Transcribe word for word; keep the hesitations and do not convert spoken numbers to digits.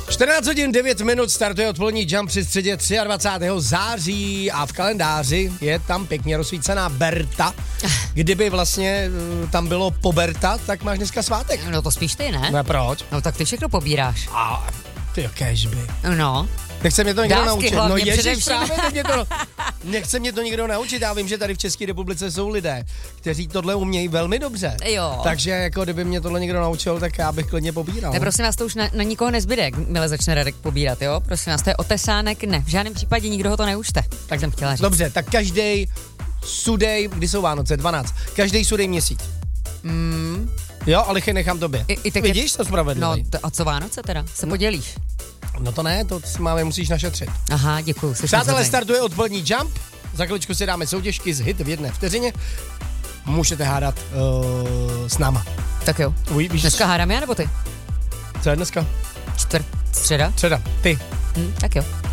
čtrnáct hodin devět minut startuje odpolední Jump při středě dvacátého třetího září a v kalendáři je tam pěkně rozsvícená Berta. Kdyby vlastně tam bylo po Berta, tak máš dneska svátek. No to spíš ty, ne? Ne, proč? No tak ty všechno pobíráš. A ty jo, kéžby. No. Nechce mě to někdo Dávky naučit. hlavně No ježiš, především. právě teď mě to, nechce mě to někdo naučit. Já vím, že tady v České republice jsou lidé, kteří tohle umějí velmi dobře. Jo. Takže jako kdyby mě tohle někdo naučil, tak já bych klidně pobíral. Ne, prosím vás, to už na, na nikoho nezbyde, jakmile začne Radek pobírat, jo? Prosím vás, to je otesánek, ne. V žádném případě nikdo ho to neučte. Tak jsem chtěla říct. Dobře, tak každý sudej, kdy jsou Vánoce, dvanáct, každý sudej měsíc. Mm. Jo, ale lichy nechám tobě. I, i tak Vidíš, to No, spravedlivý. to, a co Vánoce teda? Se podělíš? No to ne, to si máme musíš našetřit. Aha, děkuju. jsi Přátelé, rozhodnej. startuje odpolední Jump. Za chviličku si dáme soutěžky z hit v jedné vteřině. Můžete hádat uh, s náma. Tak jo. Uj, víš, Dneska hádám já nebo ty? co je dneska? Čtvrt, středa? Středa. Ty. Hm, tak jo.